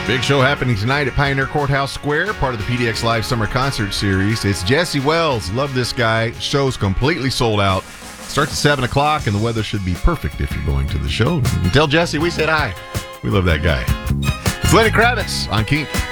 Big show happening tonight at Pioneer Courthouse Square, part of the PDX Live Summer Concert Series. It's Jesse Wells. Love this guy. Show's completely sold out. Starts at 7 o'clock, and the weather should be perfect if you're going to the show. Tell Jesse we said hi. We love that guy. It's Lenny Kravitz on Kink.